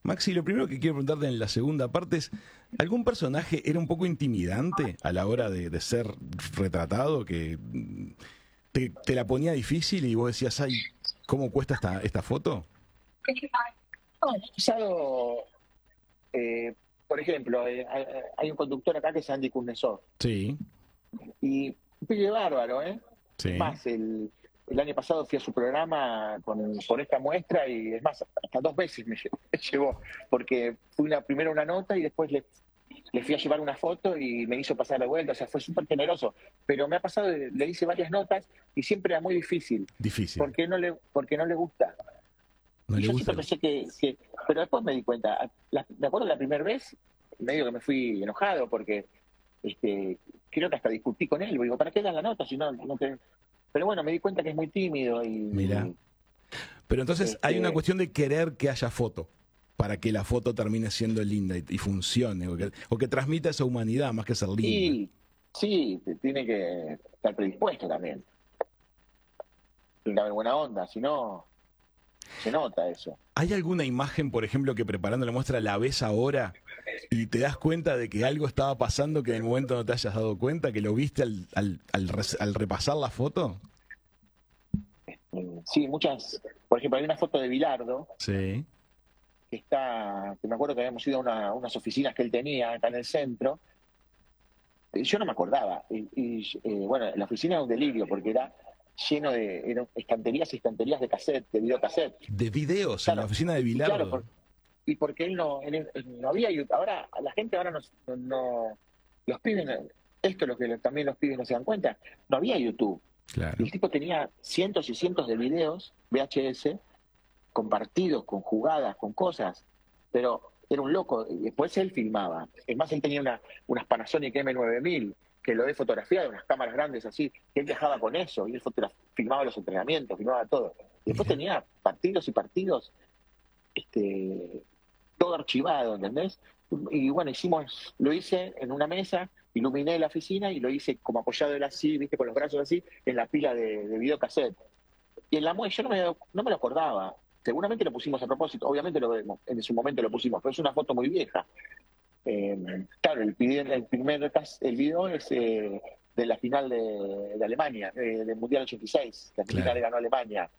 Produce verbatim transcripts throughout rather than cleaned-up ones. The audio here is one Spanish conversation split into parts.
Maxi, lo primero que quiero preguntarte en la segunda parte es, ¿algún personaje era un poco intimidante a la hora de, de ser retratado? Que mm, te, te la ponía difícil y vos decías, ay, ¿cómo cuesta esta, esta foto? No, he usado, eh, por ejemplo, eh, hay hay un conductor acá que es Andy Kuznetsov, Sí, y un pibe bárbaro, ¿eh? Es sí. más, el, el año pasado fui a su programa con, con esta muestra y es más, hasta dos veces me lle- me llevó, porque fui una, primero una nota y después le, le fui a llevar una foto y me hizo pasar de vuelta, o sea, fue súper generoso. Pero me ha pasado, le hice varias notas y siempre era muy difícil, Difícil. porque no le, porque no le gusta. No Y le yo gusta. siempre pensé que, que- pero después me di cuenta, la- me acuerdo la primera vez, medio que me fui enojado porque este, creo que hasta discutí con él, digo, ¿para qué das la nota si no, no te... Pero bueno, me di cuenta que es muy tímido Mirá. y Pero entonces hay una este, cuestión de querer que haya foto, para que la foto termine siendo linda y, y funcione, o que, o que transmita esa humanidad más que ser linda. y sí, te- tiene que estar predispuesto también, tiene que haber buena onda, si no, se nota eso. ¿Hay alguna imagen, por ejemplo, que preparando la muestra la ves ahora y te das cuenta de que algo estaba pasando que en el momento no te hayas dado cuenta, que lo viste al, al, al, res- al repasar la foto? Mm, Sí, muchas, por ejemplo, hay una foto de Bilardo Sí, que está, que me acuerdo que habíamos ido a una- unas oficinas que él tenía acá en el centro. Eh, Yo no me acordaba. Y, y, eh, bueno, la oficina era un delirio porque era lleno de eran estanterías y estanterías de cassette, de videocassette. de videos en la Claro, oficina de y claro, Bilardo. por- y porque él no, él- él no había YouTube. Ahora la gente ahora no, no, no- los pibes, no- esto es lo que también los pibes no se dan cuenta, no había YouTube. Y Claro. el tipo tenía cientos y cientos de videos V H S compartidos con jugadas, con cosas, pero era un loco. Y después él filmaba. Es más, él tenía una, unas Panasonic M nueve mil, que lo de fotografía de unas cámaras grandes así, que él viajaba con eso, y él fotogra- filmaba los entrenamientos, filmaba todo. Y después Mira. tenía partidos y partidos, este, todo archivado, ¿entendés? Y bueno, hicimos, lo hice en una mesa, iluminé la oficina y lo hice como apoyado él así, viste, con los brazos así, en la pila de, de videocassette. Y en la muestra yo no me, no me lo acordaba. Seguramente lo pusimos a propósito, obviamente lo vemos, en su momento lo pusimos, pero es una foto muy vieja. Eh, claro, el, video- el primer cas- el video es eh, de la final de, de Alemania, eh, del Mundial ochenta y seis, que Argentina Claro. le ganó a Alemania.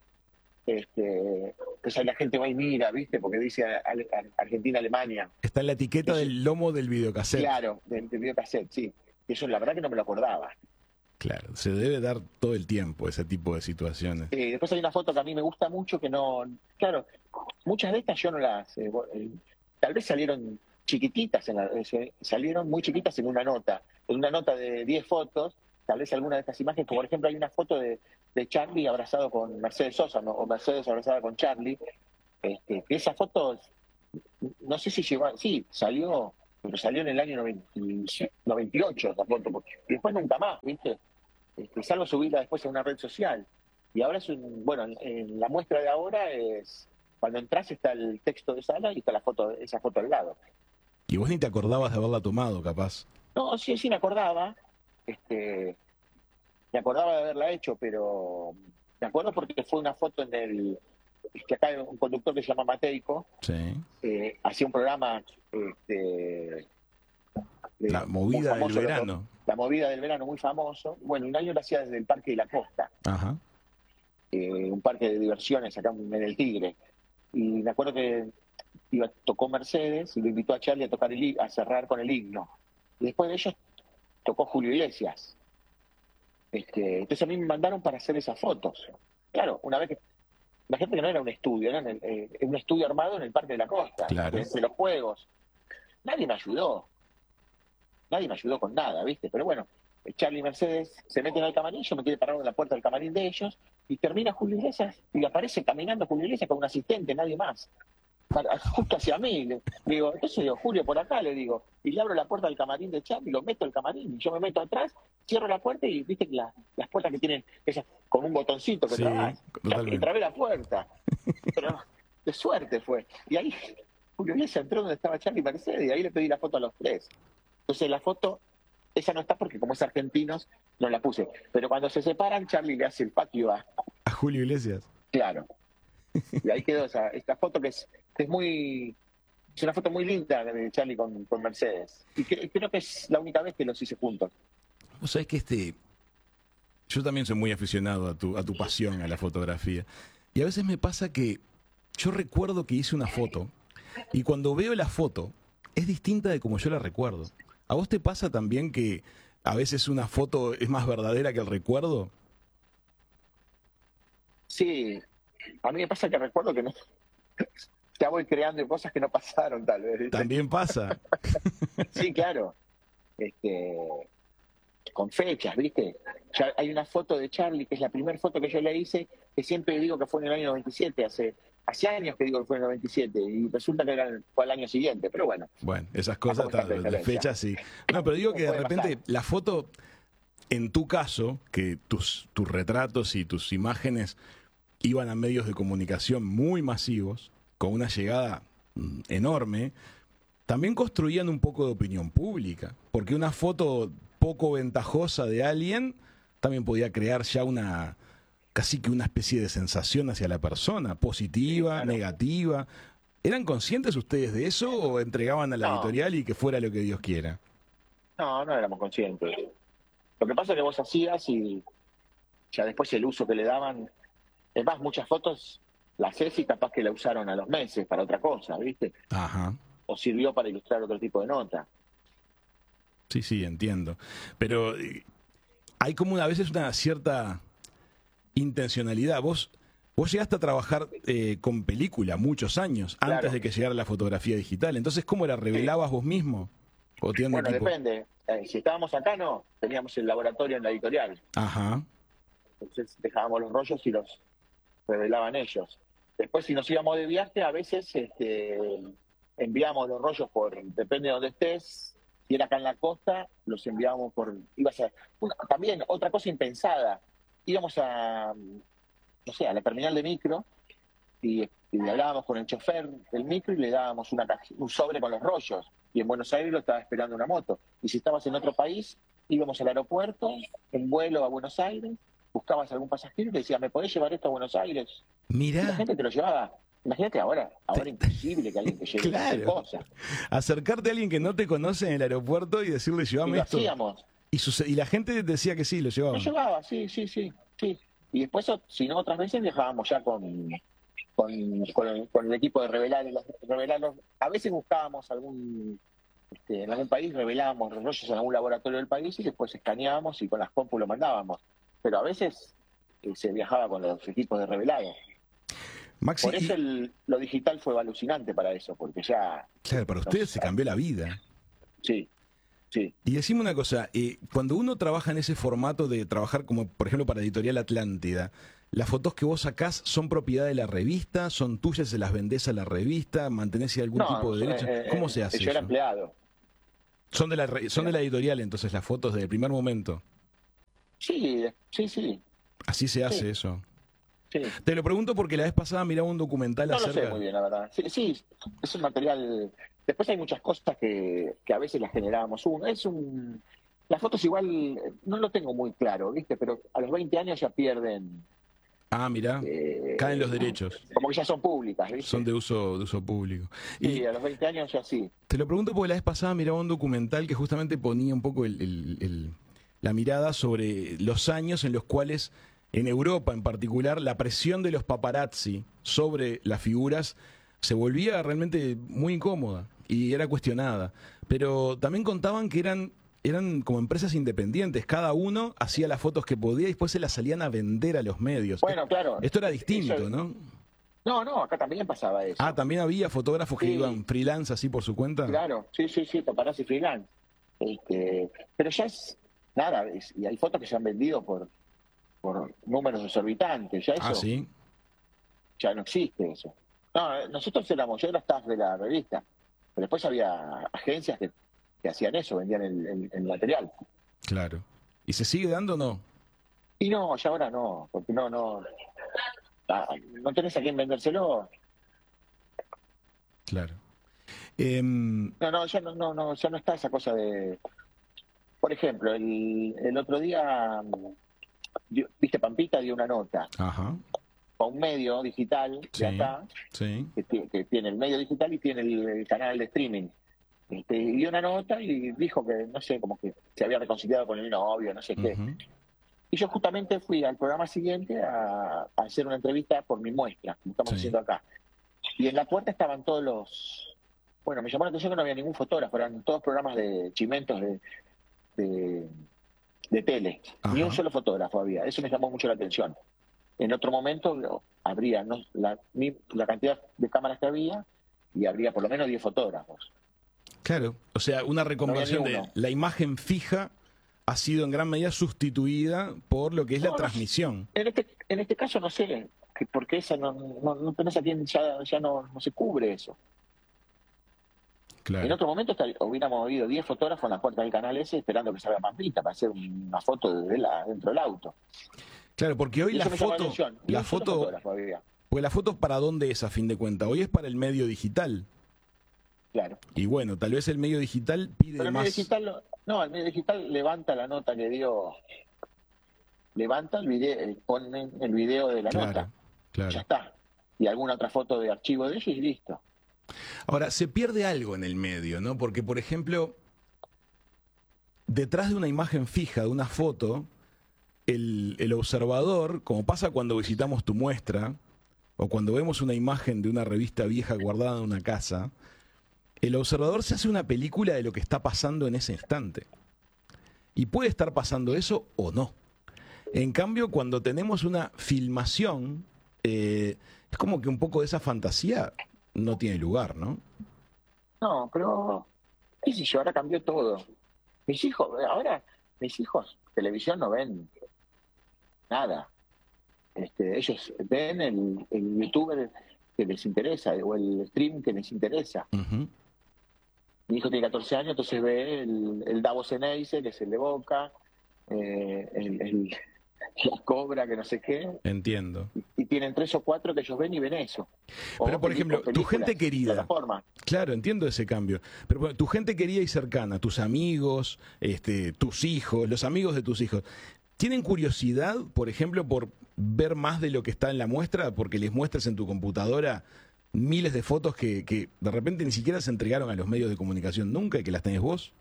Este, pues ahí la gente va y mira, ¿viste? Porque dice Ale- Ar- Argentina-Alemania. Está en la etiqueta Eso- del lomo del videocassette. Claro, del, del videocassette, sí. Y eso la verdad que no me lo acordaba. Claro, se debe dar todo el tiempo ese tipo de situaciones. Eh, después hay una foto que a mí me gusta mucho que no, claro, muchas de estas yo no las, eh, bo- eh, tal vez salieron chiquititas, en la- eh, se- salieron muy chiquitas en una nota, en una nota de diez fotos, tal vez alguna de estas imágenes, como por ejemplo hay una foto de, de Charlie abrazado con Mercedes Sosa, ¿no? O Mercedes abrazada con Charlie, este, que esa foto, no sé si llegó, a- sí, salió, pero salió en el año noventa y noventa y ocho esa foto, porque- y después nunca más, ¿viste? Este, salvo subirla después a una red social. Y ahora es un, bueno, en, en la muestra de ahora es, cuando entras está el texto de sala y está la foto, esa foto al lado. Y vos ni te acordabas de haberla tomado, capaz. No, sí, sí me acordaba, este, me acordaba de haberla hecho, pero me acuerdo porque fue una foto en el, que acá hay un conductor que se llama Mateico, Sí. eh, hacía un programa, este, de- La muy movida del famoso, verano. la movida del verano muy famoso. Bueno, un año lo hacía desde el Parque de la Costa, Ajá. eh, un parque de diversiones acá en el Tigre. Y me acuerdo que iba, tocó Mercedes y lo invitó a Charlie a tocar el, hi- a cerrar con el himno. Y después de ellos tocó Julio Iglesias. Este, entonces a mí me mandaron para hacer esas fotos. Claro, una vez que, imagínate que no era un estudio, era en el- eh, un estudio armado en el Parque de la Costa, Claro. entre los juegos. Nadie me ayudó, nadie me ayudó con nada, ¿viste? Pero bueno, Charlie y Mercedes se meten al camarín, yo me quedé parado en la puerta del camarín de ellos, y termina Julio Iglesias, y aparece caminando Julio Iglesias con un asistente, nadie más. Para- Justo hacia mí, le le digo, entonces digo, Julio, por acá, le digo, y le abro la puerta del camarín de Charlie, lo meto al camarín, y yo me meto atrás, cierro la puerta, y viste que la- las puertas que tienen esas con un botoncito que Sí, trabas, y totalmente. trabé la puerta. Pero de suerte fue. Y ahí Julio Iglesias entró donde estaba Charlie y Mercedes, y ahí le pedí la foto a los tres. Entonces la foto, esa no está porque como es argentinos, no la puse. Pero cuando se separan, Charlie le hace el patio a, A Julio Iglesias. claro. Y ahí quedó esa, esta foto que es, que es muy, Es una foto muy linda de Charlie con, con Mercedes. Y que, creo que es la única vez que los hice juntos. Vos sabés que este... Yo también soy muy aficionado a tu, a tu pasión, a la fotografía. Y a veces me pasa que yo recuerdo que hice una foto y cuando veo la foto es distinta de como yo la recuerdo. ¿A vos te pasa también que a veces una foto es más verdadera que el recuerdo? Sí, a mí me pasa que recuerdo que no, ya voy creando cosas que no pasaron, tal vez, ¿viste? También pasa. Sí, claro. Este, con fechas, ¿viste? Ya hay una foto de Charlie, que es la primera foto que yo le hice, que siempre digo que fue en el año noventa y siete, hace, hace años que digo que fue en el noventa y siete, y resulta que era el, fue al año siguiente, pero bueno. Bueno, esas cosas Tampoco es tanta ta- de diferencia. fechas sí. No, pero digo que de Puede repente pasar. la foto, en tu caso, que tus, tus retratos y tus imágenes iban a medios de comunicación muy masivos, con una llegada mm, enorme, también construían un poco de opinión pública, porque una foto poco ventajosa de alguien también podía crear ya una casi que una especie de sensación hacia la persona, positiva, Claro. negativa. ¿Eran conscientes ustedes de eso o entregaban a la No. editorial y que fuera lo que Dios quiera? No, no éramos conscientes. Lo que pasa es que vos hacías y ya después el uso que le daban, es más, muchas fotos las haces y capaz que la usaron a los meses para otra cosa, ¿viste? Ajá. O sirvió para ilustrar otro tipo de nota. Sí, sí, entiendo. Pero eh, hay como una, a veces una cierta intencionalidad. Vos, vos llegaste a trabajar eh, con película muchos años antes Claro. de que llegara la fotografía digital. Entonces, ¿cómo la revelabas vos mismo? ¿O tiene un Bueno, equipo? depende. Eh, si estábamos acá, no. Teníamos el laboratorio en la editorial. Ajá. Entonces dejábamos los rollos y los revelaban ellos. Después, si nos íbamos de viaje, a veces este, enviamos los rollos por, depende de donde estés. Si era acá en la costa, los enviábamos por... Ibas a, una- también, otra cosa impensada. Íbamos a, no sé, a la terminal de micro y, y hablábamos con el chofer del micro y le dábamos una caja- un sobre con los rollos. Y en Buenos Aires lo estaba esperando una moto. Y si estabas en otro país, íbamos al aeropuerto, en vuelo a Buenos Aires, buscabas algún pasajero y te decía, ¿me podés llevar esto a Buenos Aires? Y la Mirá, gente te lo llevaba. Imagínate ahora, ahora imposible que alguien te lleve Claro. cualquier cosa. acercarte a alguien que no te conoce en el aeropuerto y decirle, Y llévame lo esto. hacíamos. Y, suce- y la gente decía que sí, lo Lo llevaban. llevaba, sí, sí, sí, sí. Y después, o- si no, otras veces viajábamos ya con, con, con el, con el equipo de revelar, revelarlos. A veces buscábamos algún, este, en algún país, revelábamos los rollos en algún laboratorio del país y después escaneábamos y con las compu lo mandábamos. Pero a veces eh, se viajaba con los equipos de revelado. Maxi, Por eso y- el, lo digital fue alucinante para eso, porque ya, claro, para ustedes nos- se cambió la vida. sí, sí. Y decime una cosa, eh, cuando uno trabaja en ese formato de trabajar como, por ejemplo, para Editorial Atlántida, ¿las fotos que vos sacás son propiedad de la revista? ¿Son tuyas, se las vendés a la revista? ¿Mantenés algún No, tipo de derecho? eh, ¿Cómo eh, se hace yo era eso? empleado. Son de la re- son de la editorial entonces las fotos desde el primer momento. Sí, sí, sí, Así se hace Sí. eso. sí. Te lo pregunto porque la vez pasada miraba un documental No lo acerca... sé muy bien, la verdad. Sí, sí, es un material. Después hay muchas cosas que, que a veces las generábamos uno. Es un. Las fotos igual eh, no lo tengo muy claro, ¿viste? Pero a los veinte años ya pierden. Ah, mirá, eh, caen los derechos. Como que ya son públicas, ¿viste? Son de uso, de uso público. Y Sí, a los veinte años ya sí. te lo pregunto porque la vez pasada miraba un documental que justamente ponía un poco el- el- el- la mirada sobre los años en los cuales, en Europa en particular, la presión de los paparazzi sobre las figuras se volvía realmente muy incómoda y era cuestionada. Pero también contaban que eran, eran como empresas independientes, cada uno hacía las fotos que podía y después se las salían a vender a los medios. Bueno, claro. Esto era distinto, Eso- ¿no? No, no, acá también pasaba eso. Ah, también había fotógrafos que Sí. iban freelance así por su cuenta. Claro, sí, sí, sí, paparazzi freelance. Este, pero ya es nada, es- y hay fotos que se han vendido por, por números exorbitantes. Ya eso Ah, sí. ya no existe eso. No, eh, nosotros éramos, yo era staff de la revista, pero después había agencias que, que hacían eso, vendían el, el- el material. Claro. ¿Y se sigue dando o no? Y no, ya ahora no, porque no, no, ah, no tenés a quién vendérselo. Claro. Em, No, no, ya no, no, no, ya no está esa cosa de. Por ejemplo, el, el otro día, mm, dio- viste, Pampita dio una nota ajá. a un medio digital de Sí, acá, sí. que, ti- que tiene el medio digital y tiene el, el canal de streaming. Este, y dio una nota y dijo que, no sé, como que se había reconciliado con el novio, no sé qué. Ujú. Y yo justamente fui al programa siguiente a, a hacer una entrevista por mi muestra, como estamos Sí. haciendo acá. Y en la puerta estaban todos los... Bueno, me llamó la atención que no había ningún fotógrafo, eran todos programas de chimentos de, de, de tele. Ni un Ajá. solo fotógrafo había. Eso me llamó mucho la atención. En otro momento lo- habría ¿no? la, mi- la cantidad de cámaras que había y habría por lo menos diez fotógrafos. Claro. O sea, una No había ni reconversión de uno. la imagen fija ha sido en gran medida sustituida por lo que es la No, no, transmisión. en, este, en este caso no sé, que- porque esa no, no, no tenés a quién, ya, ya no, no se cubre eso. En Claro. otro momento esta- hubiéramos habido diez fotógrafos en la puerta del canal ese esperando que salga Pampita para hacer una foto de la, dentro del auto. Claro, porque hoy Y la eso me llamó la foto, atención. Ni la un solo foto, fotógrafo había. pues la foto para dónde es a fin de cuentas. Hoy es para el medio digital. Claro. Y bueno, tal vez el medio digital pide Pero el medio más. digital, no, el medio digital levanta la nota que dio, levanta el video, ponen el video de la Claro, nota. Ya claro. está. Y alguna otra foto de archivo de ellos y listo. Ahora, se pierde algo en el medio, ¿no? Porque, por ejemplo, detrás de una imagen fija, de una foto, el, el observador, como pasa cuando visitamos tu muestra, o cuando vemos una imagen de una revista vieja guardada en una casa, el observador se hace una película de lo que está pasando en ese instante. Y puede estar pasando eso o no. En cambio, cuando tenemos una filmación, eh, es como que un poco de esa fantasía no tiene lugar, ¿no? No, pero, qué sé yo, ahora cambió todo. Mis hijos, ahora, mis hijos, televisión no ven nada. Este, ellos ven el, el youtuber que les interesa o el stream que les interesa. Ujú. Mi hijo tiene catorce años, entonces ve el, el Davos Ceneice, que es el de Boca, eh, el, el- la Cobra, que no sé qué, Entiendo. y tienen tres o cuatro que ellos ven y ven eso. O Pero, por peli- ejemplo, o tu películas, gente querida, plataforma. claro, entiendo ese cambio. Pero bueno, tu gente querida y cercana, tus amigos, este, tus hijos, los amigos de tus hijos, ¿tienen curiosidad, por ejemplo, por ver más de lo que está en la muestra? Porque les muestras en tu computadora miles de fotos que, que de repente ni siquiera se entregaron a los medios de comunicación nunca y que las tenés vos.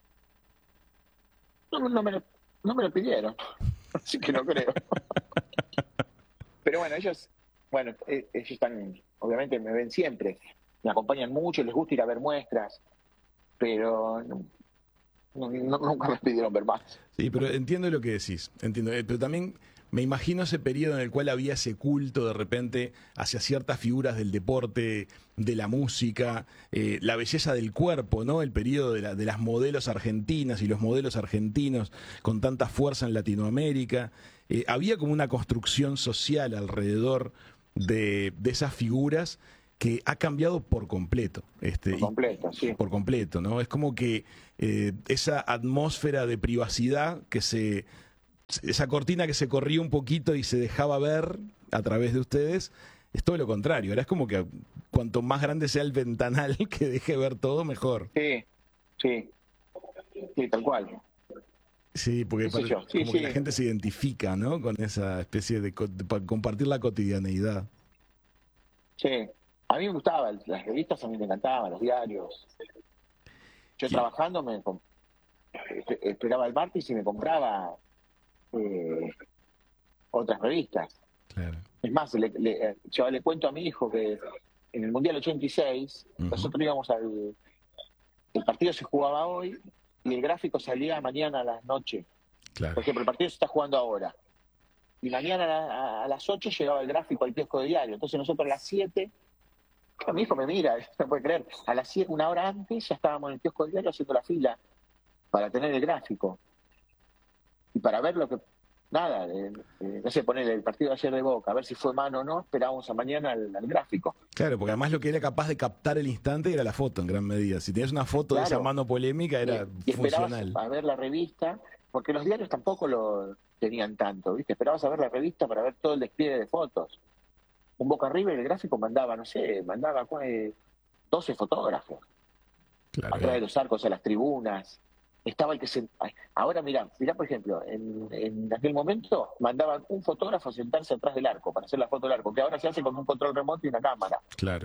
No, no me lo, no me lo pidieron, así que no creo. Pero bueno, ellos, bueno, eh, ellos están, obviamente me ven siempre, me acompañan mucho, les gusta ir a ver muestras, pero no- no- no- nunca me pidieron ver más. Sí, pero entiendo lo que decís, entiendo. Eh, Pero también me imagino ese periodo en el cual había ese culto de repente hacia ciertas figuras del deporte, de la música, eh, la belleza del cuerpo, ¿no? El periodo de, la- de las modelos argentinas y los modelos argentinos con tanta fuerza en Latinoamérica. Eh, había como una construcción social alrededor de, de esas figuras que ha cambiado por completo. Este, Por y- completo, sí. por completo, ¿no? Es como que eh, esa atmósfera de privacidad que se, esa cortina que se corría un poquito y se dejaba ver a través de ustedes, es todo lo contrario. Ahora es como que cuanto más grande sea el ventanal que deje ver todo, mejor. Sí, sí, sí, tal cual. Sí, porque ¿Qué sé pare- yo? Sí, como que sí. la gente se identifica, ¿no? Con esa especie de, co- de pa- compartir la cotidianeidad. Sí. A mí me gustaban las revistas, a mí me encantaban, los diarios. Yo Sí. trabajando me com- espe- esperaba el martes y me compraba eh, otras revistas. Claro. Es más, le, le- yo le cuento a mi hijo que en el Mundial ochenta y seis, Ujú. nosotros íbamos al... El partido se jugaba hoy y el gráfico salía mañana a las noche. Claro. Por ejemplo, el partido se está jugando ahora. Y mañana a, la- a las ocho llegaba el gráfico al kiosco de diario. Entonces nosotros a las siete, claro, mi hijo me mira, no puede creer, a las siete, una hora antes, ya estábamos en el kiosco de diario haciendo la fila para tener el gráfico. Y para ver lo que, nada, eh, eh, no sé, poner el partido de ayer de Boca, a ver si fue mano o no, esperábamos a mañana al, al gráfico. Claro, porque además lo que era capaz de captar el instante era la foto en gran medida. Si tenías una foto de esa Claro. mano polémica era Y, y esperabas funcional. a ver la revista, porque los diarios tampoco lo tenían tanto, ¿viste? Esperabas a ver la revista para ver todo el despliegue de fotos. Un Boca River, el gráfico mandaba, no sé, mandaba eh, doce fotógrafos Claro. atrás de los arcos a las tribunas. estaba el que se... Ahora mirá, mirá por ejemplo, en, en aquel momento mandaban un fotógrafo a sentarse atrás del arco para hacer la foto del arco, que ahora se hace con un control remoto y una cámara. Claro,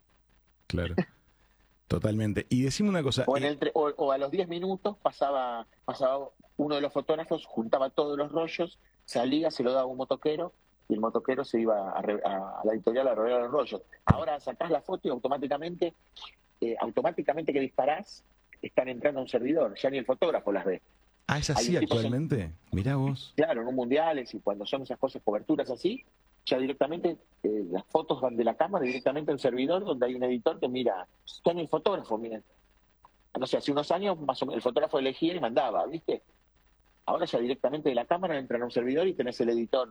claro. Totalmente. Y decime una cosa. O, en eh, el tre- o, o a los diez minutos pasaba, pasaba uno de los fotógrafos, juntaba todos los rollos, salía, se lo daba a un motoquero y el motoquero se iba a, re- a- a la editorial a revelar los rollos. Ahora sacás la foto y automáticamente, eh, automáticamente que disparás, están entrando a un servidor, ya ni el fotógrafo las ve. ah, ¿es Hay así un tipo, sen- actualmente? Mirá vos. claro, en un mundiales y cuando son esas cosas, coberturas así, ya directamente eh, las fotos van de la cámara directamente al servidor donde hay un editor que mira, está en el fotógrafo, miren. No sé, hace unos años más o menos el fotógrafo elegía y mandaba, ¿viste? Ahora ya directamente de la cámara entran a un servidor y tenés el editor.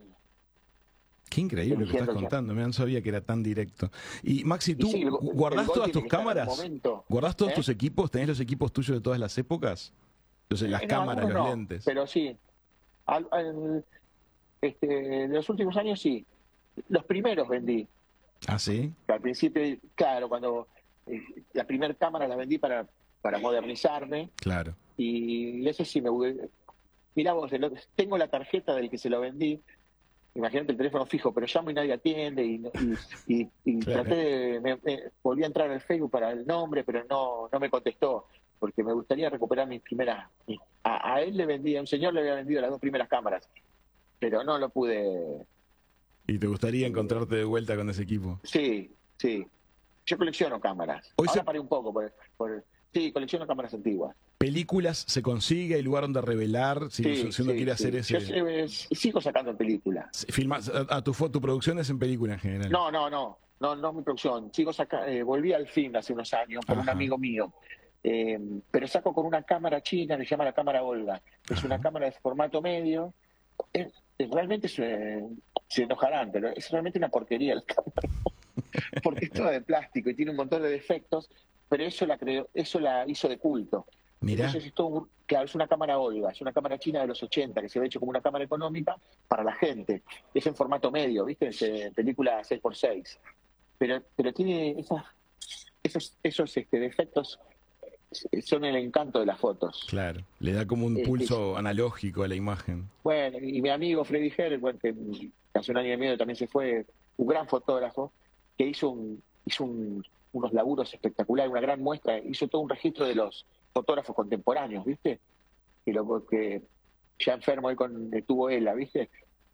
Qué increíble lo que estás Eligiendo ya. contando. Me no sabía que era tan directo. Y Maxi, Y ¿tú sí, el, go- el guardás gol todas tiene tus que estar en un cámaras? momento. ¿Guardás todos ¿eh? tus equipos? ¿Tenés los equipos tuyos de todas las épocas? Entonces, las Eh, no, cámaras, los algunos no, lentes. pero sí. Al- al- este, de los últimos años sí. Los primeros vendí. ¿Ah, sí? Al principio, claro, cuando eh, la primera cámara la vendí para, para modernizarme Claro. y ese sí me... Mirá vos, el otro- tengo la tarjeta del que se lo vendí. Imagínate el teléfono fijo, pero llamo y nadie atiende y, no- y, y- y Claro. traté de, me- me- volví a entrar al Facebook para el nombre, pero no, no me contestó, porque me gustaría recuperar mis primeras, mis- a, a él le vendía, a un señor le había vendido las dos primeras cámaras, pero no lo pude, ¿Y te gustaría encontrarte de vuelta con ese equipo? sí, sí, yo colecciono cámaras, Hoy ahora se- paré un poco, por, por- sí, colecciono cámaras antiguas. ¿Películas se consigue? ¿Hay lugar donde revelar? Si, Sí, si uno sí, quiere sí. hacer Yo ese... sé- eh, sigo sacando películas. Filmas, a, a tu, fo- tu producción es en película en general. No, no, no, no, no mi producción. Sigo saca, eh, volví al film hace unos años por un Ajá. amigo mío, Eh, pero saco con una cámara china que se llama la cámara Olga. Es Ajá. una cámara de formato medio. Es, es- realmente se, se enojarán, pero es realmente una porquería la cámara, porque es toda de plástico y tiene un montón de defectos, pero eso la creó, eso la hizo de culto. Mirá. Entonces, es todo un- claro, es una cámara Olga, es una cámara china de los ochenta que se ve hecho como una cámara económica para la gente. Es en formato medio, ¿viste? Es, eh, película seis por seis. Pero, pero tiene esas, esos, esos este, defectos, eh, son el encanto de las fotos. Claro, le da como un Eh, pulso analógico a la imagen. Bueno, y mi amigo Freddy Herr, bueno, que hace un año y medio también se fue, un gran fotógrafo, que hizo, un, hizo un- unos laburos espectaculares, una gran muestra, hizo todo un registro de los fotógrafos contemporáneos, ¿viste? Que, lo, que ya enfermo ahí con el tubo ELA, ¿viste?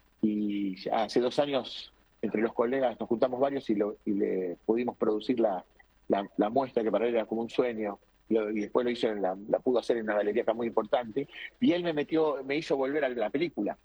Y ya hace dos años, entre los colegas, nos juntamos varios y, lo, y le pudimos producir la, la, la muestra, que para él era como un sueño. Y, lo- y después lo hizo en la, la pudo hacer en una galería acá muy importante. Y él me metió, me hizo volver a la película.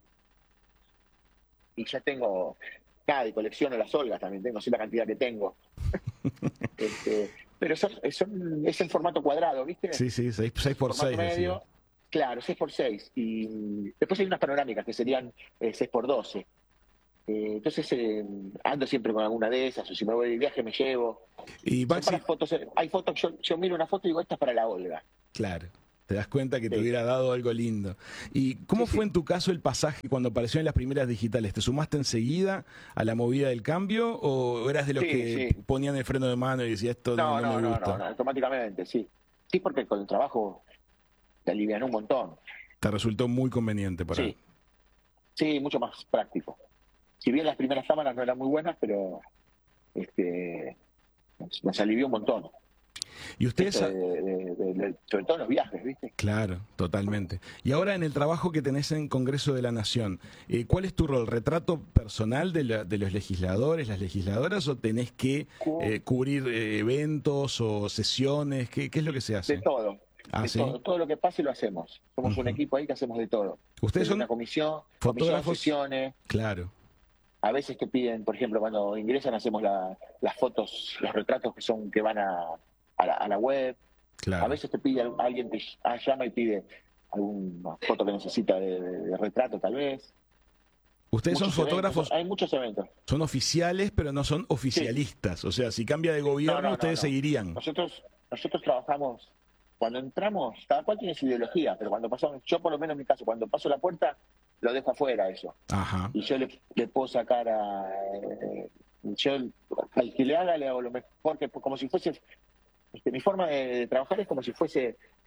Y ya tengo, nada, y colecciono las Olgas también, tengo, sé la cantidad que tengo. Este, pero son, son- es en formato cuadrado, ¿viste? Sí, sí, seis por Formato seis. medio, claro, seis por seis. Y después hay unas panorámicas que serían eh, seis por doce. Eh, entonces eh, ando siempre con alguna de esas, o si me voy de viaje me llevo. Y Son Maxi, para fotos, eh, hay fotos, yo, yo miro una foto y digo, esta es para la Olga. claro, te das cuenta que te Sí. hubiera dado algo lindo. ¿Y cómo Sí, fue sí. en tu caso el pasaje cuando apareció en las primeras digitales? ¿Te sumaste enseguida a la movida del cambio o eras de los Sí, que sí. ponían el freno de mano y decías esto no, No, no no, me no, gusta? no, no, automáticamente, sí. Sí, porque con el trabajo te alivian un montón. Te resultó muy conveniente para... Sí, sí, mucho más práctico. Si bien las primeras cámaras no eran muy buenas, pero este, nos, nos alivió un montón. Y ustedes... Esto de- de- de- de- sobre todo en los viajes, ¿viste? Claro, totalmente. Y ahora en el trabajo que tenés en Congreso de la Nación, eh, ¿cuál es tu rol? ¿Retrato personal de, la- de los legisladores, las legisladoras, o tenés que eh, cubrir eh, eventos o sesiones? ¿Qué, qué es lo que se De hace? todo. Ah, de ¿sí? todo, todo lo que pase lo hacemos. Somos un Ujú. equipo ahí que hacemos de todo. Ustedes Desde son una comisión, comisión, fotógrafos. sesiones. Claro, A veces te piden, por ejemplo, cuando ingresan hacemos la- las fotos, los retratos que son que van a, a, la, a la web. claro. A veces te pide al- alguien te ah, llama y pide alguna foto que necesita de, de- de retrato, tal vez. Ustedes son Muchos fotógrafos, eventos, hay muchos eventos. son oficiales, pero no son oficialistas. O sea, si cambia de gobierno, No, no, no, ustedes no. seguirían. Nosotros, nosotros trabajamos, cuando entramos, cada cual tiene su ideología, pero cuando pasamos, yo por lo menos en mi caso, cuando paso la puerta, lo dejo afuera eso. Ajá. Y yo le, le puedo sacar a... eh, yo al que le haga le hago lo mejor, que como si fuese... este, mi forma de, de trabajar es como si fuese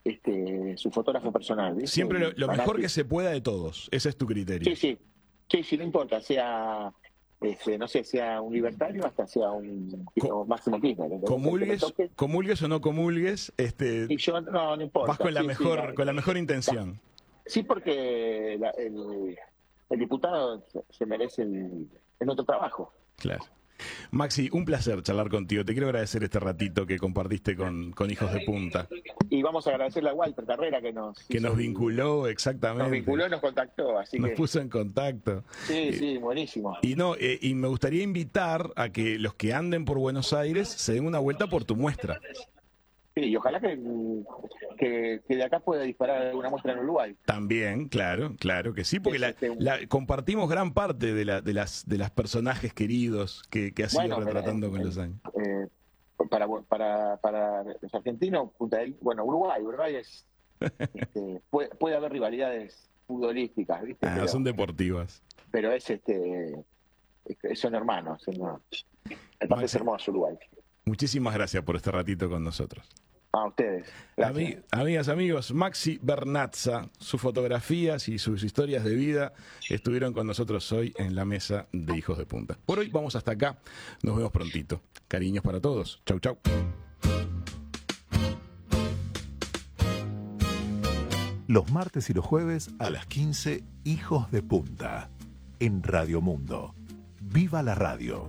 este, su fotógrafo personal. ¿viste? Siempre lo, lo mejor que... que se pueda de todos, ese es tu criterio. Sí, sí, sí, sí, no importa, sea, este, no sé, sea un libertario hasta sea un Co Máximo Kirchner. Comulgues, comulgues o no comulgues, este, y yo, no, no importa. vas con la sí, mejor, sí, no, con la mejor intención. Sí, porque la, el, el diputado se merece el, el otro trabajo. Claro. Maxi, un placer charlar contigo. Te quiero agradecer este ratito que compartiste con, con Hijos de Punta. Y vamos a agradecerle a Walter Carrera que nos... Que nos vinculó, exactamente. Nos vinculó y nos contactó, así nos que... puso en contacto. Sí, sí, buenísimo. Y no, eh, y me gustaría invitar a que los que anden por Buenos Aires se den una vuelta por tu muestra. Sí, y ojalá que, que, que de acá pueda disparar alguna muestra en Uruguay. También, claro, claro que sí, porque la, la, compartimos gran parte de, la, de las de las personajes queridos que, que has bueno, ido retratando eh, con eh, los años. Eh, para, para, para los argentinos, Punta del, bueno, Uruguay, Uruguay es, este, puede, puede haber rivalidades futbolísticas, ¿viste? Ah, pero, son deportivas. Pero es este, son hermanos, ¿no? Entonces es hermoso Uruguay. Muchísimas gracias por este ratito con nosotros. A ustedes. Ami amigas, amigos, Maxi Bernatza, sus fotografías y sus historias de vida estuvieron con nosotros hoy en la mesa de Hijos de Punta. Por hoy vamos hasta acá. Nos vemos prontito. Cariños para todos. Chau, chau. Los martes y los jueves a las quince, Hijos de Punta, en Radio Mundo. ¡Viva la radio!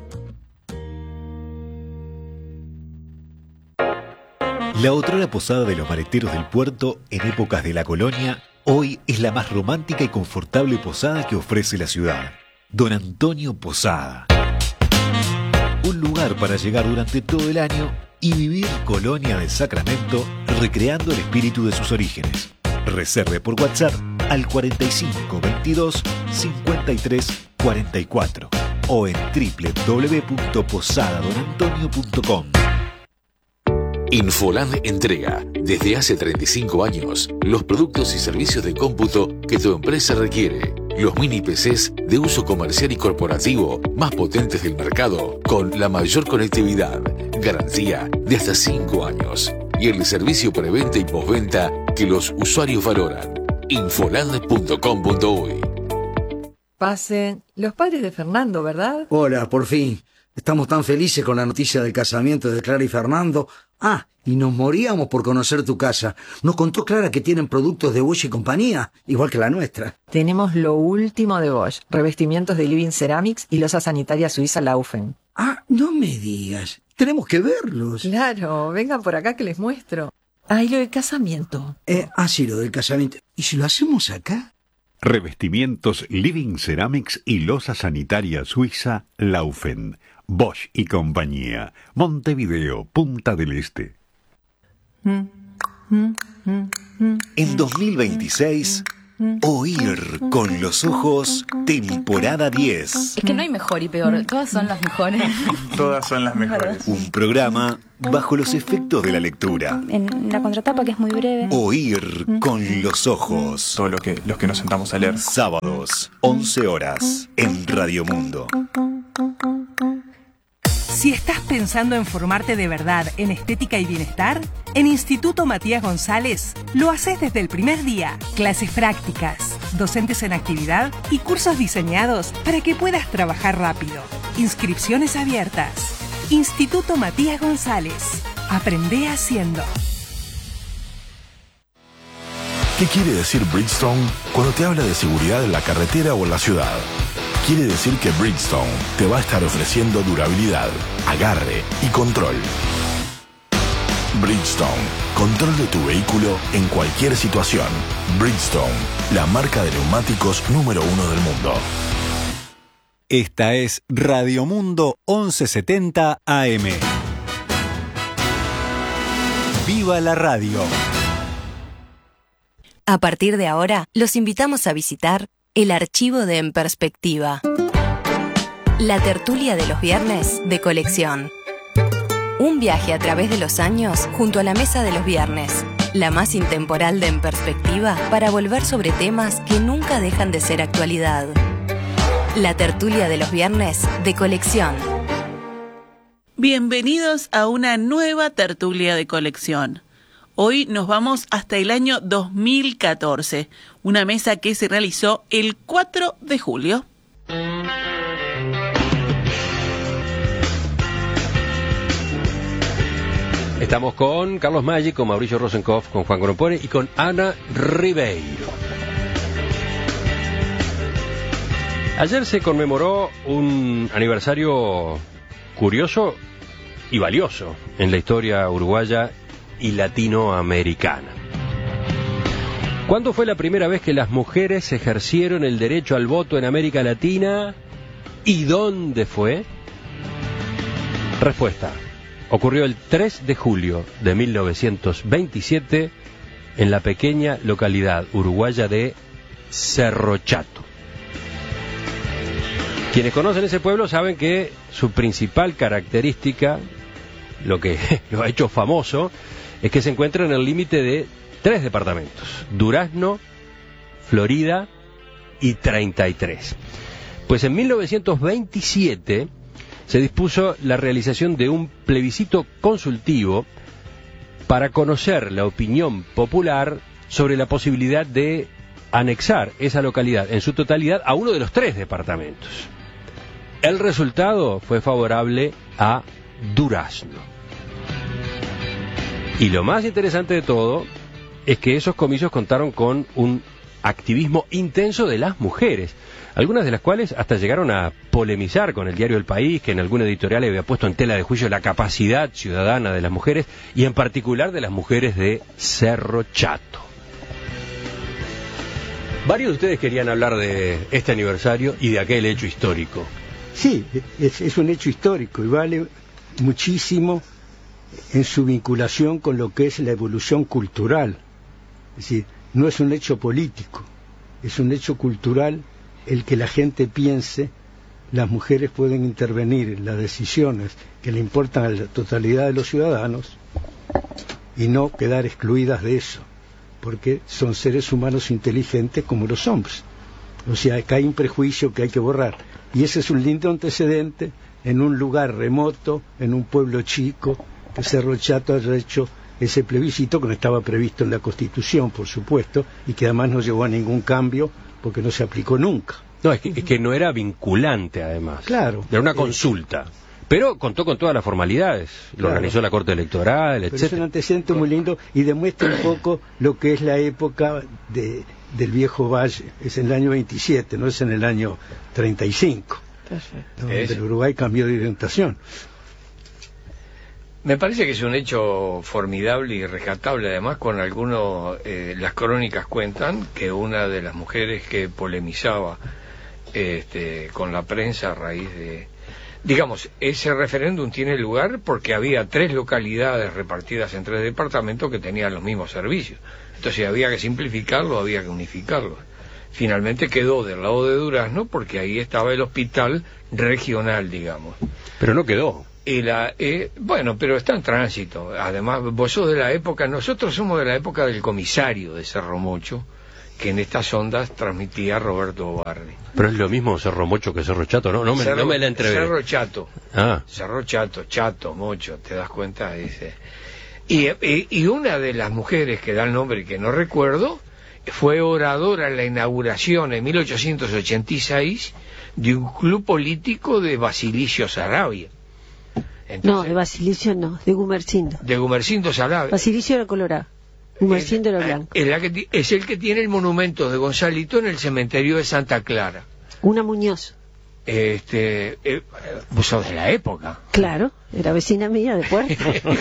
La otrora posada de los maleteros del puerto en épocas de la colonia, hoy es la más romántica y confortable posada que ofrece la ciudad. Don Antonio Posada. Un lugar para llegar durante todo el año y vivir Colonia del Sacramento recreando el espíritu de sus orígenes. Reserve por WhatsApp al cuarenta y cinco veintidós cincuenta y tres cuarenta y cuatro o en doble u doble u doble u punto posada don antonio punto com. Infoland entrega, desde hace treinta y cinco años, los productos y servicios de cómputo que tu empresa requiere. Los mini P Cs de uso comercial y corporativo más potentes del mercado, con la mayor conectividad, garantía de hasta cinco años y el servicio preventa y postventa que los usuarios valoran. infoland punto com punto uy. Pasen. Los padres de Fernando, ¿verdad? Hola, por fin. Estamos tan felices con la noticia del casamiento de Clara y Fernando. Ah, y nos moríamos por conocer tu casa. Nos contó Clara que tienen productos de Bosch y compañía, igual que la nuestra. Tenemos lo último de Bosch, revestimientos de Living Ceramics y losa sanitaria suiza Laufen. Ah, no me digas. Tenemos que verlos. Claro, vengan por acá que les muestro. Ah, y lo del casamiento. Eh, ah, sí, lo del casamiento. ¿Y si lo hacemos acá? Revestimientos Living Ceramics y losa sanitaria suiza Laufen. Bosch y compañía. Montevideo, Punta del Este. En dos mil veintiséis, Oír con los ojos, temporada diez. Es que no hay mejor y peor, todas son las mejores. Todas son las mejores. Un programa bajo los efectos de la lectura. En la contratapa, que es muy breve. Oír con los ojos. Todo lo que, los que nos sentamos a leer. Sábados, once horas, en Radio Mundo. Si estás pensando en formarte de verdad en estética y bienestar, en Instituto Matías González lo haces desde el primer día. Clases prácticas, docentes en actividad y cursos diseñados para que puedas trabajar rápido. Inscripciones abiertas. Instituto Matías González. Aprende haciendo. ¿Qué quiere decir Bridgestone cuando te habla de seguridad en la carretera o en la ciudad? Quiere decir que Bridgestone te va a estar ofreciendo durabilidad, agarre y control. Bridgestone, control de tu vehículo en cualquier situación. Bridgestone, la marca de neumáticos número uno del mundo. Esta es Radio Mundo once setenta A M. ¡Viva la radio! A partir de ahora, los invitamos a visitar el archivo de En Perspectiva. La tertulia de los viernes de colección. Un viaje a través de los años junto a la mesa de los viernes. La más intemporal de En Perspectiva para volver sobre temas que nunca dejan de ser actualidad. La tertulia de los viernes de colección. Bienvenidos a una nueva tertulia de colección. Hoy nos vamos hasta el año dos mil catorce, una mesa que se realizó el cuatro de julio. Estamos con Carlos Maggi, con Mauricio Rosenkopf, con Juan Grompone y con Ana Ribeiro. Ayer se conmemoró un aniversario curioso y valioso en la historia uruguaya y latinoamericana. ¿Cuándo fue la primera vez que las mujeres ejercieron el derecho al voto en América Latina y dónde fue? Respuesta: ocurrió el tres de julio de mil novecientos veintisiete en la pequeña localidad uruguaya de Cerro Chato. Quienes conocen ese pueblo saben que su principal característica, lo que lo ha hecho famoso, es que se encuentra en el límite de tres departamentos: Durazno, Florida y treinta y tres. Pues en mil novecientos veintisiete se dispuso la realización de un plebiscito consultivo para conocer la opinión popular sobre la posibilidad de anexar esa localidad en su totalidad a uno de los tres departamentos. El resultado fue favorable a Durazno. Y lo más interesante de todo es que esos comicios contaron con un activismo intenso de las mujeres, algunas de las cuales hasta llegaron a polemizar con el diario El País, que en algún editorial había puesto en tela de juicio la capacidad ciudadana de las mujeres, y en particular de las mujeres de Cerro Chato. Varios de ustedes querían hablar de este aniversario y de aquel hecho histórico. Sí, es, es un hecho histórico y vale muchísimo en su vinculación con lo que es la evolución cultural. Es decir, no es un hecho político, es un hecho cultural el que la gente piense las mujeres pueden intervenir en las decisiones que le importan a la totalidad de los ciudadanos y no quedar excluidas de eso, porque son seres humanos inteligentes como los hombres. O sea, que hay un prejuicio que hay que borrar. Y ese es un lindo antecedente en un lugar remoto, en un pueblo chico, que Cerro Chato haya hecho ese plebiscito que no estaba previsto en la Constitución, por supuesto, y que además no llevó a ningún cambio porque no se aplicó nunca. No, es que, es que no era vinculante, además. Claro. Era una consulta. Pero contó con todas las formalidades. Lo Claro. organizó la Corte Electoral, Pero etcétera. es un antecedente muy lindo y demuestra un poco lo que es la época de, del viejo Valle. Es en el año veintisiete, no es en el año treinta y cinco. Perfecto. Donde Es- el Uruguay cambió de orientación. Me parece que es un hecho formidable y rescatable, además, con algunos, eh, las crónicas cuentan que una de las mujeres que polemizaba este, con la prensa a raíz de... Digamos, ese referéndum tiene lugar porque había tres localidades repartidas en tres departamentos que tenían los mismos servicios. Entonces había que simplificarlo, había que unificarlo. Finalmente quedó del lado de Durazno porque ahí estaba el hospital regional, digamos. Pero no quedó. Y la, eh, bueno, pero está en tránsito. Además, vos sos de la época, nosotros somos de la época del comisario de Cerro Mocho, que en estas ondas transmitía Roberto Barri. Pero es lo mismo Cerro Mocho que Cerro Chato, ¿no? No me, Cerro, no me la entrevé. Cerro Chato. Ah. Cerro Chato, Chato, Mocho, ¿te das cuenta? Ese. Y, y, y una de las mujeres que da el nombre que no recuerdo, fue oradora en la inauguración en mil ochocientos ochenta y seis de un club político de Basilicio Saravia. No, de Basilicio no, de Gumercindo. De Gumercindo Saravia. Basilicio era colorado, Gumercindo era blanco. Es, la que ti- es el que tiene el monumento de Gonzalito en el cementerio de Santa Clara. Una Muñoz. Este, eh, vos sos de la época. Claro, era vecina mía de Puerto.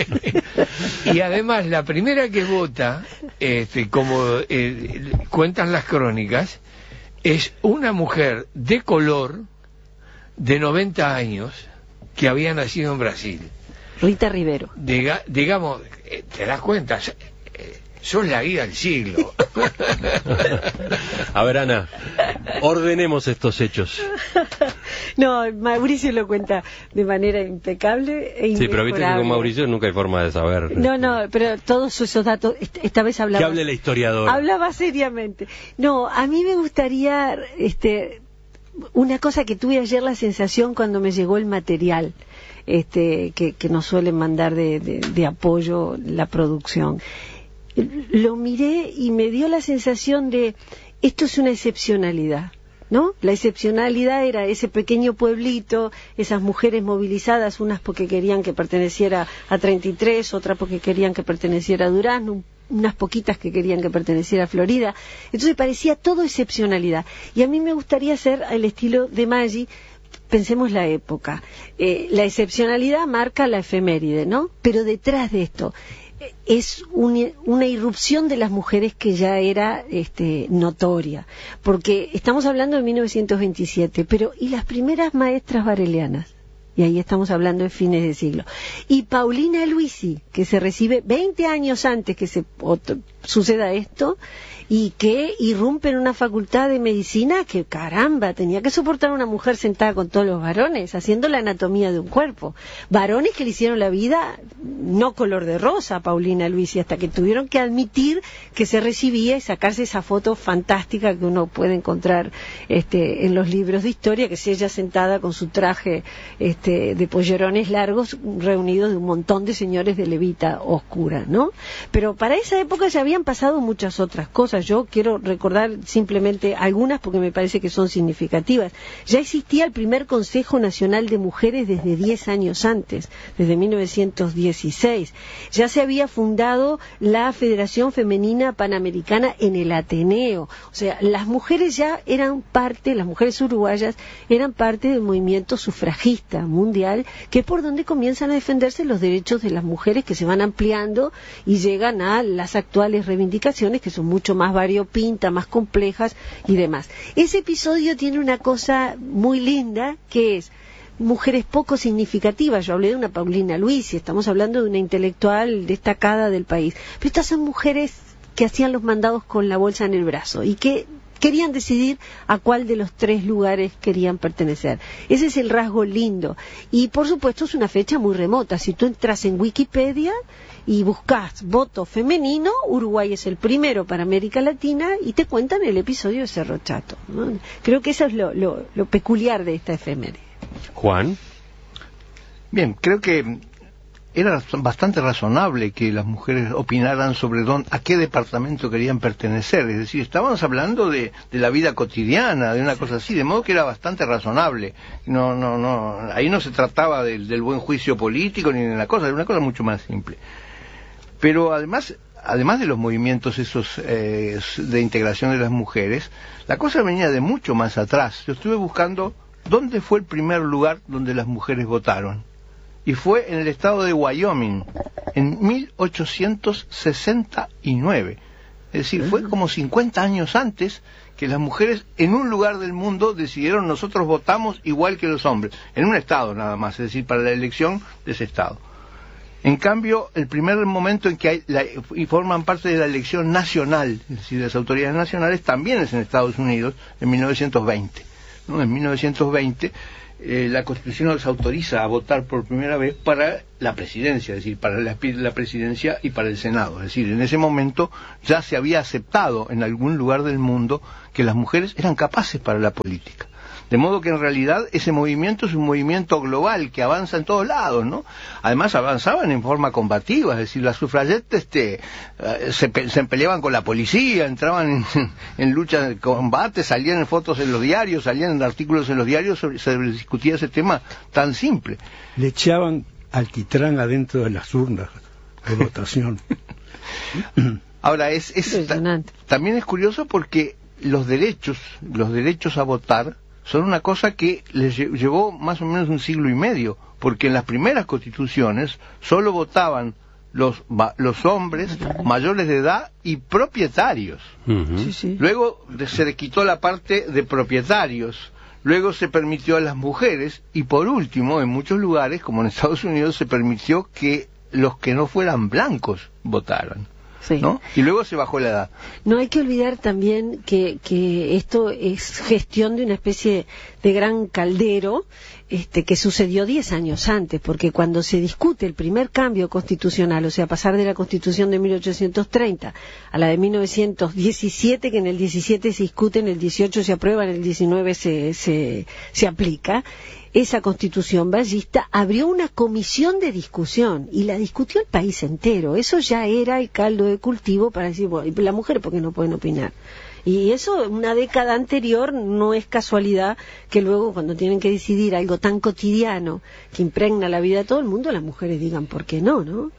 Y además la primera que vota, este, como eh, cuentan las crónicas, es una mujer de color de noventa años que había nacido en Brasil. Rita Rivero. Diga, digamos, eh, te das cuenta, eh, sos la guía del siglo. A ver, Ana, ordenemos estos hechos. No, Mauricio lo cuenta de manera impecable e Sí, pero viste que con inmejorable. Mauricio nunca hay forma de saber. No, no, pero todos esos datos, est- esta vez hablaba... Que hable la historiadora. Hablaba seriamente. No, a mí me gustaría, este, una cosa que tuve ayer la sensación cuando me llegó el material, este, que, que nos suelen mandar de, de, de apoyo la producción. lo miré y me dio la sensación de, esto es una excepcionalidad, ¿no? La excepcionalidad era ese pequeño pueblito, esas mujeres movilizadas, unas porque querían que perteneciera a treinta y tres, otras porque querían que perteneciera a Durazno, unas poquitas que querían que perteneciera a Florida. Entonces parecía todo excepcionalidad. Y a mí me gustaría hacer el estilo de Maggi. Pensemos la época. Eh, la excepcionalidad marca la efeméride, ¿no? Pero detrás de esto es un, una irrupción de las mujeres que ya era este, notoria, porque estamos hablando de mil novecientos veintisiete, pero ¿y las primeras maestras barelianas? Y ahí estamos hablando de fines de siglo. Y Paulina Luisi, que se recibe veinte años antes que se otro, suceda esto, y que irrumpe en una facultad de medicina que, caramba, tenía que soportar una mujer sentada con todos los varones, haciendo la anatomía de un cuerpo. Varones que le hicieron la vida no color de rosa a Paulina Luisi, hasta que tuvieron que admitir que se recibía y sacarse esa foto fantástica que uno puede encontrar este, en los libros de historia, que es ella sentada con su traje este, de pollerones largos, reunidos de un montón de señores de levita oscura, ¿no? Pero para esa época ya habían pasado muchas otras cosas. Yo quiero recordar simplemente algunas porque me parece que son significativas. Ya existía el primer Consejo Nacional de Mujeres desde diez años antes, desde mil novecientos dieciséis. Ya se había fundado la Federación Femenina Panamericana en el Ateneo. O sea, las mujeres ya eran parte, las mujeres uruguayas eran parte del movimiento sufragista mundial, que es por donde comienzan a defenderse los derechos de las mujeres, que se van ampliando y llegan a las actuales reivindicaciones, que son mucho más variopintas, más complejas y demás. Ese episodio tiene una cosa muy linda, que es mujeres poco significativas. Yo hablé de una Paulina Luisi, estamos hablando de una intelectual destacada del país, pero estas son mujeres que hacían los mandados con la bolsa en el brazo y que querían decidir a cuál de los tres lugares querían pertenecer. Ese es el rasgo lindo. Y por supuesto es una fecha muy remota. Si tú entras en Wikipedia y buscas voto femenino, Uruguay es el primero para América Latina y te cuentan el episodio de Cerro Chato, ¿no? Creo que eso es lo, lo, lo peculiar de esta efeméride. Juan. Bien, creo que era bastante razonable que las mujeres opinaran sobre don, a qué departamento querían pertenecer. Es decir, estábamos hablando de, de la vida cotidiana, de una cosa así, de modo que era bastante razonable. No, no, no, ahí no se trataba del, del buen juicio político ni de la cosa, era una cosa mucho más simple. Pero además, además de los movimientos esos eh, de integración de las mujeres, la cosa venía de mucho más atrás. Yo estuve buscando dónde fue el primer lugar donde las mujeres votaron. Y fue en el estado de Wyoming, en mil ochocientos sesenta y nueve. Es decir, fue como cincuenta años antes que las mujeres en un lugar del mundo decidieron nosotros votamos igual que los hombres, en un estado nada más, es decir, para la elección de ese estado. En cambio, el primer momento en que hay la, y forman parte de la elección nacional, es decir, de las autoridades nacionales, también es en Estados Unidos, en mil novecientos veinte. ¿No? En mil novecientos veinte... Eh, la Constitución nos autoriza a votar por primera vez para la presidencia, es decir, para la, la presidencia y para el Senado. Es decir, en ese momento ya se había aceptado en algún lugar del mundo que las mujeres eran capaces para la política. De modo que en realidad ese movimiento es un movimiento global que avanza en todos lados, ¿no? Además avanzaban en forma combativa, es decir, las sufragettes este, se, se peleaban con la policía, entraban en, en lucha de combate, salían en fotos en los diarios, salían en artículos en los diarios, sobre, se discutía ese tema tan simple. Le echaban alquitrán adentro de las urnas de votación. Ahora, es, es ta, también es curioso porque los derechos, los derechos a votar son una cosa que les llevó más o menos un siglo y medio, porque en las primeras constituciones solo votaban los, los hombres mayores de edad y propietarios. Uh-huh. Sí, sí. Luego se le quitó la parte de propietarios, luego se permitió a las mujeres y por último, en muchos lugares, como en Estados Unidos, se permitió que los que no fueran blancos votaran. Sí. ¿No? Y luego se bajó la edad. No hay que olvidar también que, que esto es gestión de una especie de gran caldero este, que sucedió diez años antes, porque cuando se discute el primer cambio constitucional, o sea, pasar de la Constitución de mil ochocientos treinta a la de mil novecientos diecisiete, que en el diecisiete se discute, en el dieciocho se aprueba, en el diecinueve se, se, se aplica, esa constitución ballista, abrió una comisión de discusión y la discutió el país entero. Eso ya era el caldo de cultivo para decir, bueno, ¿y las mujeres por qué no pueden opinar? Y eso, una década anterior, no es casualidad que luego, cuando tienen que decidir algo tan cotidiano que impregna la vida de todo el mundo, las mujeres digan por qué no, ¿no?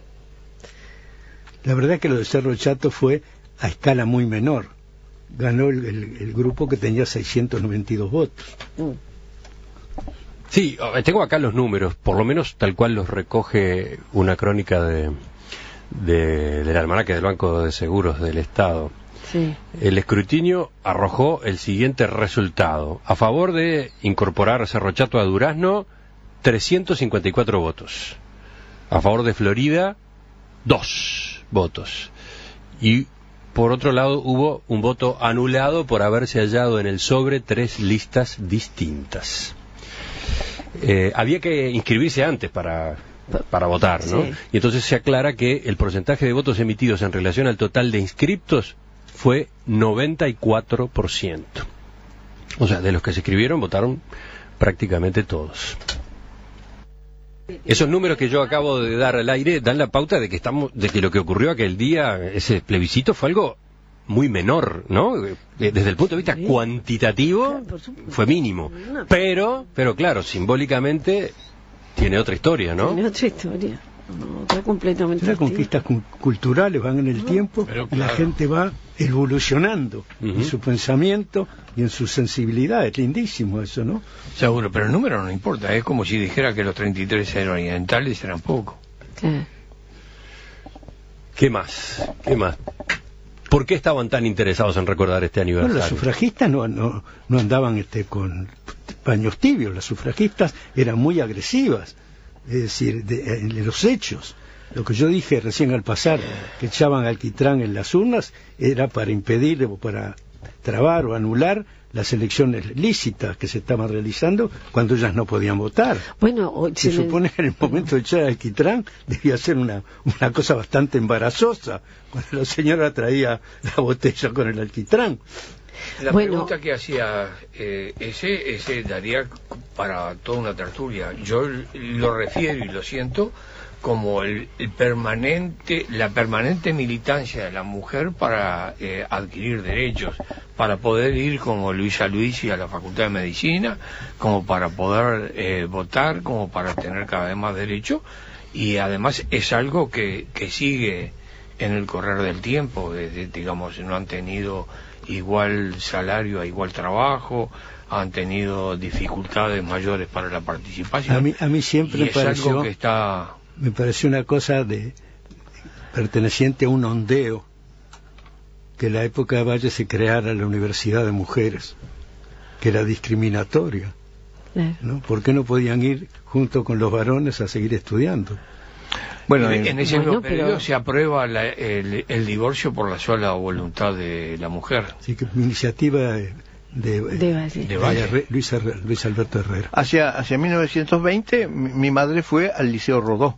La verdad es que lo de Cerro Chato fue a escala muy menor. Ganó el, el, el grupo que tenía seiscientos noventa y dos votos. Mm. Sí, tengo acá los números, por lo menos tal cual los recoge una crónica de, de del almanaque del Banco de Seguros del Estado. Sí. El escrutinio arrojó el siguiente resultado. A favor de incorporar Cerro Chato a Durazno, trescientos cincuenta y cuatro votos. A favor de Florida, dos votos. Y por otro lado hubo un voto anulado por haberse hallado en el sobre tres listas distintas. Eh, había que inscribirse antes para, para votar, ¿no? Sí. Y entonces se aclara que el porcentaje de votos emitidos en relación al total de inscriptos fue noventa y cuatro por ciento. O sea, de los que se inscribieron votaron prácticamente todos. Esos números que yo acabo de dar al aire dan la pauta de que estamos, de que lo que ocurrió aquel día, ese plebiscito, fue algo muy menor, ¿no? Desde el punto de vista sí. cuantitativo fue mínimo, pero, pero claro, simbólicamente tiene otra historia, ¿no? Tiene otra historia, no, otra completamente. Las conquistas culturales van en el no, tiempo, claro. La gente va evolucionando uh-huh. en su pensamiento y en su sensibilidad. Es lindísimo eso, ¿no? Seguro, pero el número no importa. Es como si dijera que los treinta y tres eran orientales, eran poco. Sí. ¿Qué más? ¿Qué más? ¿Por qué estaban tan interesados en recordar este aniversario? Bueno, los sufragistas no, no, no andaban este, con paños tibios. Las sufragistas eran muy agresivas, es decir, de, de los hechos. Lo que yo dije recién al pasar, que echaban alquitrán en las urnas, era para impedir o para trabar o anular las elecciones lícitas que se estaban realizando cuando ellas no podían votar. Bueno, se, se supone que en el momento de echar alquitrán debía ser una, una cosa bastante embarazosa, cuando la señora traía la botella con el alquitrán. La bueno. pregunta que hacía eh, ese, ese daría para toda una tertulia. Yo lo refiero y lo siento como el, el permanente, la permanente militancia de la mujer para eh, adquirir derechos, para poder ir como Luisa Luisi a la Facultad de Medicina, como para poder eh, votar, como para tener cada vez más derechos, y además es algo que, que sigue en el correr del tiempo, desde, digamos, no han tenido igual salario a igual trabajo, han tenido dificultades mayores para la participación. A mí, a mí siempre y me es pareció... algo que está... Me pareció una cosa de perteneciente a un ondeo que en la época de Valle se creara la Universidad de Mujeres, que era discriminatoria, ¿no? ¿Por qué no podían ir junto con los varones a seguir estudiando? Bueno, en, en ese bueno, periodo pero... se aprueba la, el, el divorcio por la sola voluntad de la mujer. Sí, que iniciativa de, de, de, Valle. de Valle. Luis, Luis Alberto Herrera. Hacia, hacia mil novecientos veinte mi, mi madre fue al Liceo Rodó,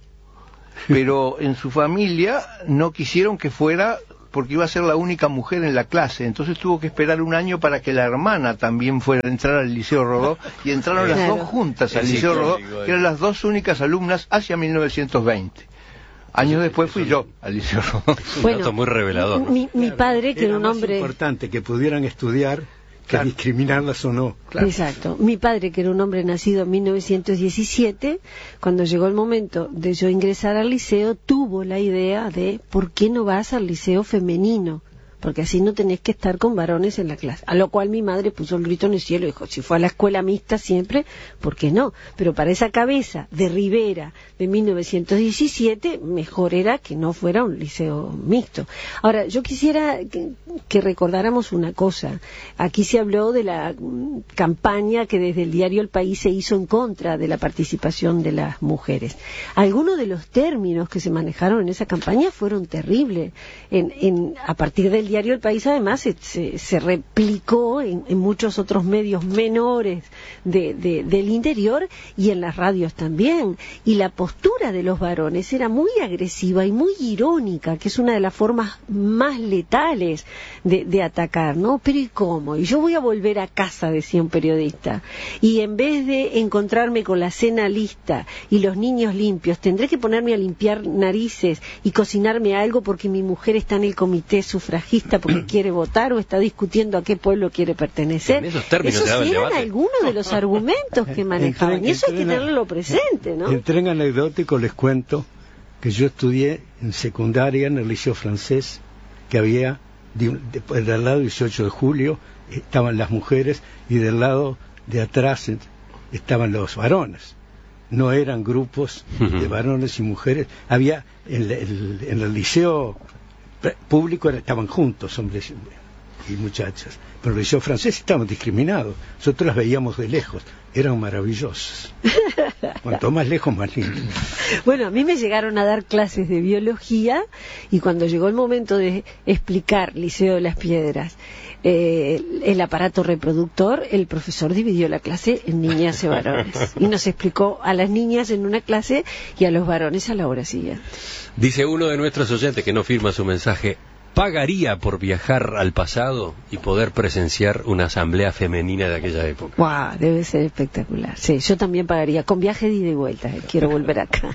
pero en su familia no quisieron que fuera porque iba a ser la única mujer en la clase, entonces tuvo que esperar un año para que la hermana también fuera a entrar al Liceo Rodó, y entraron claro. las dos juntas al Liceo Rodó, que eran las dos únicas alumnas hacia mil novecientos veinte. Años después fui yo al Liceo Rodó. Un bueno, dato muy revelador. Mi, mi padre, que era, era un hombre... Es importante que pudieran estudiar, que claro. discriminarlas o no. Claro. Exacto. Mi padre, que era un hombre nacido en mil novecientos diecisiete, cuando llegó el momento de yo ingresar al liceo, tuvo la idea de ¿por qué no vas al liceo femenino? Porque así no tenés que estar con varones en la clase. A lo cual mi madre puso el grito en el cielo y dijo, si fue a la escuela mixta siempre, ¿por qué no? Pero para esa cabeza de Rivera de mil novecientos diecisiete, mejor era que no fuera un liceo mixto. Ahora, yo quisiera que, que recordáramos una cosa. Aquí se habló de la mm, campaña que desde el diario El País se hizo en contra de la participación de las mujeres. Algunos de los términos que se manejaron en esa campaña fueron terribles. En, en, a partir del diario El País además se, se, se replicó en, en muchos otros medios menores de, de, del interior y en las radios también. Y la postura de los varones era muy agresiva y muy irónica, que es una de las formas más letales de, de atacar, ¿no? Pero ¿y cómo? Y yo voy a volver a casa, decía un periodista, y en vez de encontrarme con la cena lista y los niños limpios, tendré que ponerme a limpiar narices y cocinarme algo porque mi mujer está en el comité sufragista porque quiere votar o está discutiendo a qué pueblo quiere pertenecer. En esos términos esos eran debate. Algunos de los argumentos que manejaban, y eso hay que tenerlo presente, ¿no? En tren anecdótico les cuento que yo estudié en secundaria en el Liceo Francés, que había de, de, del lado dieciocho de julio estaban las mujeres y del lado de atrás estaban los varones. No eran grupos de varones y mujeres. Había en el, en el liceo público estaban juntos hombres y muchachas, pero en el liceo francés estaban discriminados. Nosotros las veíamos de lejos, eran maravillosos. Cuanto más lejos, más lindo. Bueno, a mí me llegaron a dar clases de biología y cuando llegó el momento de explicar Liceo de las Piedras, eh, el aparato reproductor, el profesor dividió la clase en niñas y varones y nos explicó a las niñas en una clase y a los varones a la hora siguiente. Dice uno de nuestros oyentes que no firma su mensaje: pagaría por viajar al pasado y poder presenciar una asamblea femenina de aquella época. ¡Guau! Wow, debe ser espectacular. Sí, yo también pagaría, con viaje de ida y vuelta. Eh. Quiero volver acá.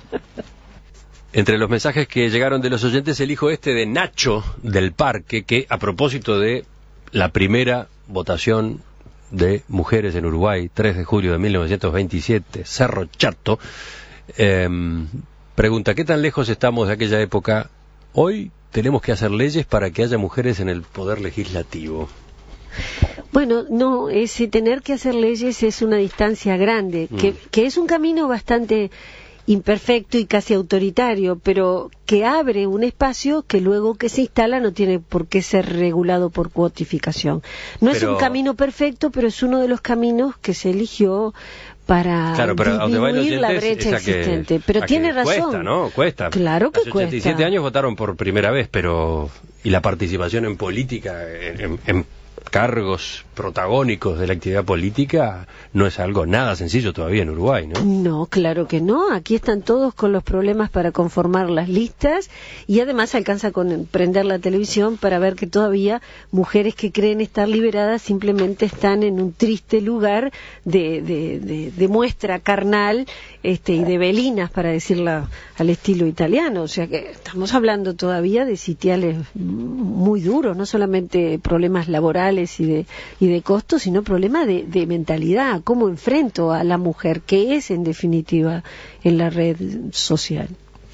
Entre los mensajes que llegaron de los oyentes, elijo este de Nacho del Parque, que a propósito de la primera votación de mujeres en Uruguay, tres de julio de mil novecientos veintisiete, Cerro Chato, eh, pregunta: ¿qué tan lejos estamos de aquella época? Hoy tenemos que hacer leyes para que haya mujeres en el poder legislativo. Bueno, no, ese tener que hacer leyes es una distancia grande, mm. que, que es un camino bastante imperfecto y casi autoritario, pero que abre un espacio que luego que se instala no tiene por qué ser regulado por cuotificación. No pero... es un camino perfecto, pero es uno de los caminos que se eligió para claro, pero disminuir la brecha existente. Que, pero tiene razón. Cuesta, ¿no? Cuesta. Claro que Hace cuesta. ochenta y siete años votaron por primera vez, pero... y la participación en política, en, en, en cargos protagónicos de la actividad política, no es algo nada sencillo todavía en Uruguay, ¿no? No, claro que no. Aquí están todos con los problemas para conformar las listas y además alcanza con prender la televisión para ver que todavía mujeres que creen estar liberadas simplemente están en un triste lugar de, de, de, de muestra carnal este, y de velinas, para decirlo al estilo italiano. O sea que estamos hablando todavía de sitiales muy duros, no solamente problemas laborales y de y de costos, sino problema de, de mentalidad, cómo enfrento a la mujer, que es en definitiva en la red social.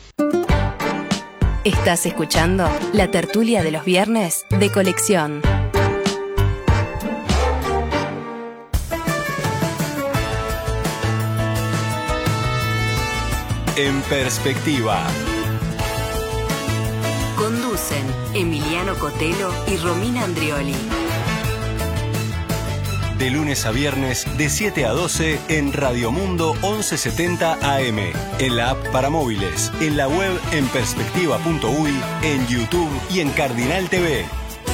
Estás escuchando la tertulia de los viernes de Colección. En Perspectiva. Conducen Emiliano Cotelo y Romina Andrioli. De lunes a viernes, de siete a doce, en Radio Mundo once setenta A M, en la app para móviles, en la web en perspectiva punto uy, en YouTube y en Cardinal T V.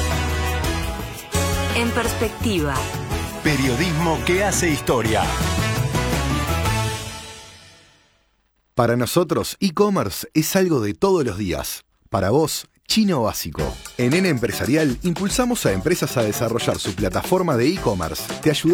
En Perspectiva. Periodismo que hace historia. Para nosotros, e-commerce es algo de todos los días. Para vos, chino básico. En N Empresarial impulsamos a empresas a desarrollar su plataforma de e-commerce. Te ayudamos